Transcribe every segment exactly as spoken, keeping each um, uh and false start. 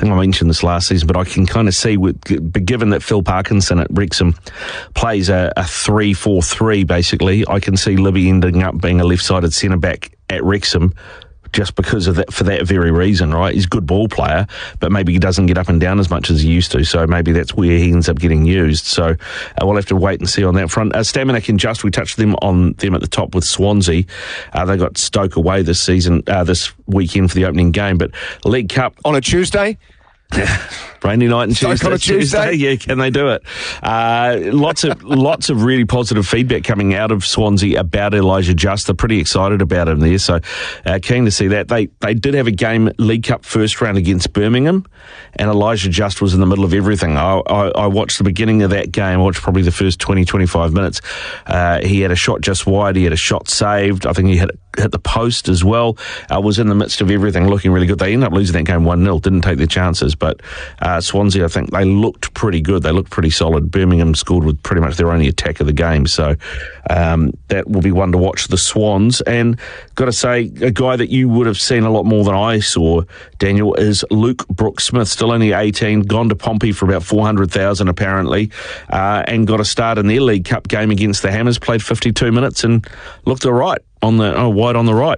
think I mentioned this last season, but I can kind of see, with, given that Phil Parkinson at Wrexham plays a, a three four three, basically, I can see Libby ending up being a left-sided centre-back at Wrexham, just because of that, for that very reason, right? He's a good ball player, but maybe he doesn't get up and down as much as he used to, so maybe that's where he ends up getting used. So uh, we'll have to wait and see on that front. Uh, Stamanek and Just, we touched them on them at the top with Swansea. Uh, they got Stoke away this season, uh, this weekend for the opening game, but League Cup... On a Tuesday? Rainy night and Tuesday, on a Tuesday. Tuesday. Yeah, can they do it? Uh, lots of lots of really positive feedback coming out of Swansea about Elijah Just. They're pretty excited about him there, so uh, keen to see that. They they did have a game, League Cup first round against Birmingham, and Elijah Just was in the middle of everything. I, I, I watched the beginning of that game. I watched probably the first twenty, twenty-five minutes. Uh, he had a shot just wide. He had a shot saved. I think he hit hit the post as well. Uh, was in the midst of everything, looking really good. They ended up losing that game one nil. Didn't take their chances, but uh, Swansea, I think they looked pretty good. They looked pretty solid. Birmingham scored with pretty much their only attack of the game, so um, that will be one to watch, the Swans. And got to say, a guy that you would have seen a lot more than I saw, Daniel, is Luke Brooks-Smith, still only eighteen, gone to Pompey for about four hundred thousand apparently, uh, and got a start in their League Cup game against the Hammers, played fifty-two minutes and looked all right, on the oh, wide on the right.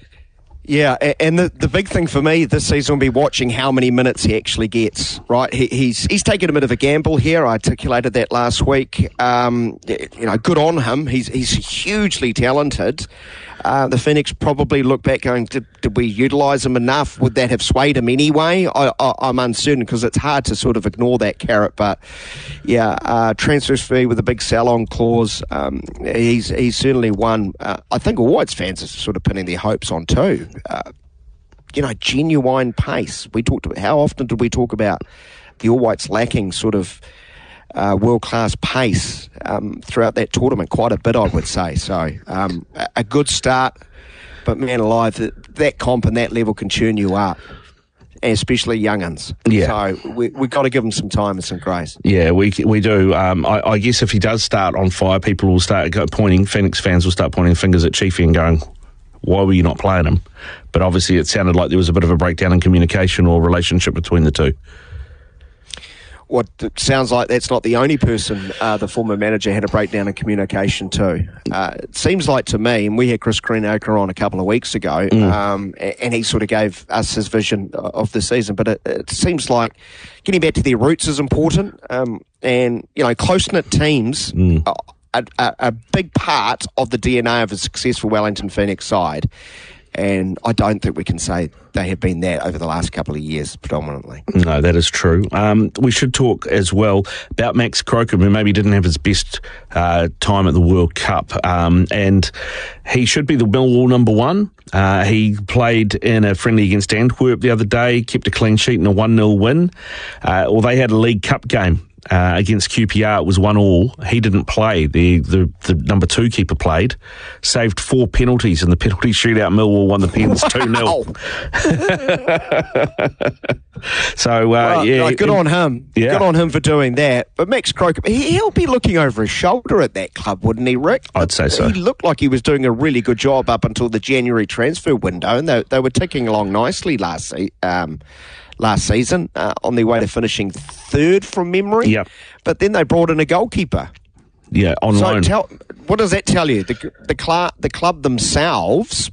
Yeah, and the, the big thing for me this season will be watching how many minutes he actually gets, right? He, he's he's taken a bit of a gamble here. I articulated that last week. Um, you know, good on him. He's he's hugely talented. Uh, the Phoenix probably look back going, did, did we utilise him enough? Would that have swayed him anyway? I, I, I'm uncertain because it's hard to sort of ignore that carrot. But, yeah, uh, transfer fee with a big sell-on clause, um, he's he's certainly one uh, I think all Whites fans are sort of pinning their hopes on too. Uh, you know, genuine pace. We talked about, how often did we talk about the All Whites lacking sort of Uh, world-class pace um, throughout that tournament? Quite a bit, I would say. So um, a, a good start, but man alive, that, that comp and that level can churn you up, and especially young'uns. Yeah. So we, we've got to give him some time and some grace. Yeah, we we do. Um, I, I guess if he does start on fire, people will start go pointing, Phoenix fans will start pointing fingers at Chiefy and going, why were you not playing him? But obviously it sounded like there was a bit of a breakdown in communication or relationship between the two. What it sounds like that's not the only person uh, the former manager had a breakdown in communication too. Uh, it seems like to me, and we had Chris Greenacre on a couple of weeks ago, mm. um, and he sort of gave us his vision of the season, but it, it seems like getting back to their roots is important, um, and, you know, close-knit teams mm. are a, a, a big part of the D N A of a successful Wellington Phoenix side. And I don't think we can say they have been that over the last couple of years predominantly. No, that is true. Um, we should talk as well about Max Crocombe, who maybe didn't have his best uh, time at the World Cup. Um, and he should be the Millwall number one. Uh, he played in a friendly against Antwerp the other day, kept a clean sheet in a one nil win. Uh, or they had a League Cup game. Uh, against Q P R, it was one all. He didn't play. The, the the number two keeper played, saved four penalties in the penalty shootout. Millwall won the pens two nil. So, uh, well, yeah. No, good on him. Yeah. Good on him for doing that. But Max Crocombe, he, he'll be looking over his shoulder at that club, wouldn't he, Rick? I'd say so. He looked like he was doing a really good job up until the January transfer window, and they, they were ticking along nicely last season. Um, last season, uh, on their way to finishing third from memory. Yep. But then they brought in a goalkeeper. Yeah, on so loan. Tell, what does that tell you? The, the, cl- the club themselves